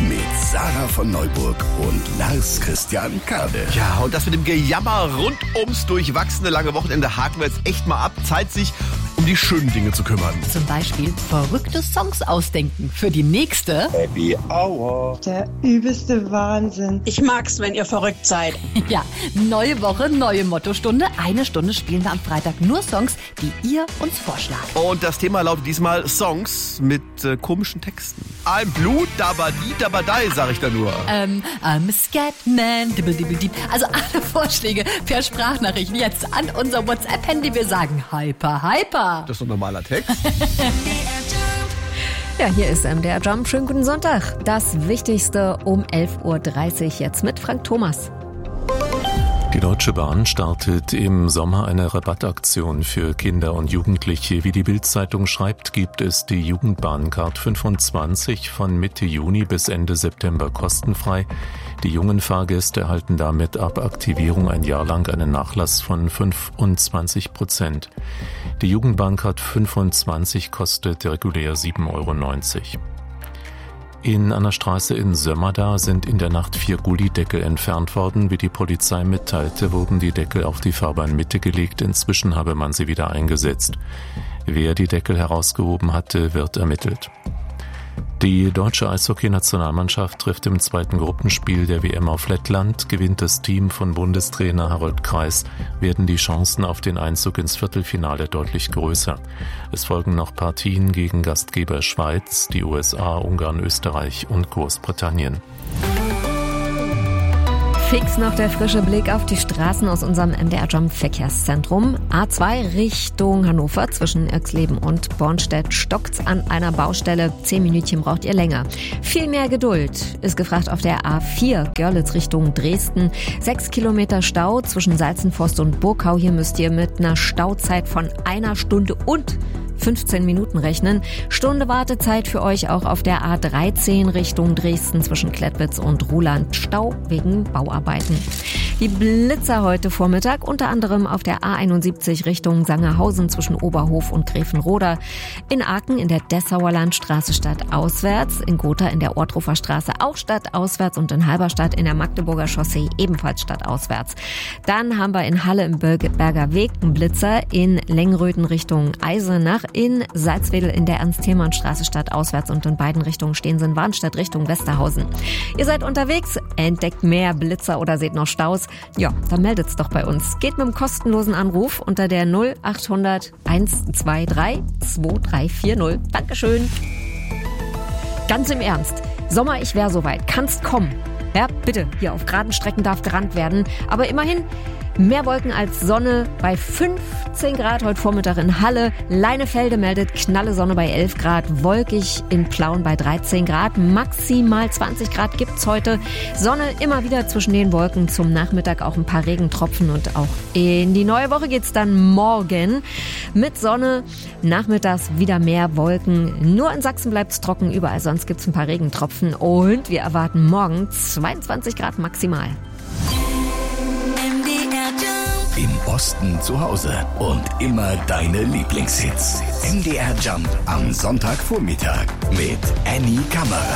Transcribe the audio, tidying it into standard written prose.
mit Sarah von Neuburg und Lars Christian Kade. Ja, und das mit dem Gejammer rund ums durchwachsene lange Wochenende haken wir jetzt echt mal ab. Zeit, sich um die schönen Dinge zu kümmern. Zum Beispiel verrückte Songs ausdenken für die nächste Happy Hour. Der übelste Wahnsinn. Ich mag's, wenn ihr verrückt seid. Ja, neue Woche, neue Mottostunde. 1 Stunde spielen wir am Freitag nur Songs, die ihr uns vorschlagt. Und das Thema lautet diesmal Songs mit komischen Texten. I'm blue, dabadi, dabadai, sag ich da nur. I'm a Scatman. Also alle Vorschläge per Sprachnachricht jetzt an unser WhatsApp-Handy. Wir sagen Hyper, Hyper. Das ist ein normaler Text. Ja, hier ist MDR Jump. Schönen guten Sonntag. Das Wichtigste um 11.30 Uhr jetzt mit Frank Thomas. Die Deutsche Bahn startet im Sommer eine Rabattaktion für Kinder und Jugendliche. Wie die Bild-Zeitung schreibt, gibt es die Jugendbahncard 25 von Mitte Juni bis Ende September kostenfrei. Die jungen Fahrgäste erhalten damit ab Aktivierung ein Jahr lang einen Nachlass von 25%. Die Jugendbahncard 25 kostet regulär 7,90 €. In einer Straße in Sömmerda sind in der Nacht 4 Gullideckel entfernt worden. Wie die Polizei mitteilte, wurden die Deckel auf die Fahrbahnmitte gelegt. Inzwischen habe man sie wieder eingesetzt. Wer die Deckel herausgehoben hatte, wird ermittelt. Die deutsche Eishockey-Nationalmannschaft trifft im zweiten Gruppenspiel der WM auf Lettland. Gewinnt das Team von Bundestrainer Harold Kreis, werden die Chancen auf den Einzug ins Viertelfinale deutlich größer. Es folgen noch Partien gegen Gastgeber Schweiz, die USA, Ungarn, Österreich und Großbritannien. Fix noch der frische Blick auf die Straßen aus unserem MDR Jump Verkehrszentrum. A2 Richtung Hannover zwischen Irxleben und Bornstedt stockt's an einer Baustelle. 10 Minütchen braucht ihr länger. Viel mehr Geduld ist gefragt auf der A4 Görlitz Richtung Dresden. 6 Kilometer Stau zwischen Salzenforst und Burkau. Hier müsst ihr mit einer Stauzeit von 1 Stunde und 15 Minuten rechnen. Stunde Wartezeit für euch auch auf der A13 Richtung Dresden zwischen Klettwitz und Ruhland. Stau wegen Bauarbeiten. Die Blitzer heute Vormittag unter anderem auf der A71 Richtung Sangerhausen zwischen Oberhof und Grevenroda. In Aachen in der Dessauer Landstraße stadtauswärts. In Gotha in der Orthofer Straße auch stadtauswärts und in Halberstadt in der Magdeburger Chaussee ebenfalls stadtauswärts. Dann haben wir in Halle im Berger Weg einen Blitzer in Lengröden Richtung Eisenach. In Salzwedel in der Ernst-Thälmann-Straße stadtauswärts und in beiden Richtungen stehen sie in Warnstedt Richtung Westerhausen. Ihr seid unterwegs, entdeckt mehr Blitzer oder seht noch Staus? Ja, dann meldet's doch bei uns. Geht mit einem kostenlosen Anruf unter der 0800 123 2340. Dankeschön. Ganz im Ernst. Sommer, ich wär soweit. Kannst kommen. Ja, bitte. Hier auf geraden Strecken darf gerannt werden. Aber immerhin mehr Wolken als Sonne bei 15 Grad heute Vormittag in Halle. Leinefelde meldet knalle Sonne bei 11 Grad. Wolkig in Plauen bei 13 Grad. Maximal 20 Grad gibt's heute. Sonne immer wieder zwischen den Wolken. Zum Nachmittag auch ein paar Regentropfen. Und auch in die neue Woche geht's dann morgen mit Sonne. Nachmittags wieder mehr Wolken. Nur in Sachsen bleibt's trocken. Überall sonst gibt's ein paar Regentropfen. Und wir erwarten morgen 22 Grad maximal. Im Osten zu Hause und immer deine Lieblingshits. MDR Jump am Sonntagvormittag mit Annie Kammerer.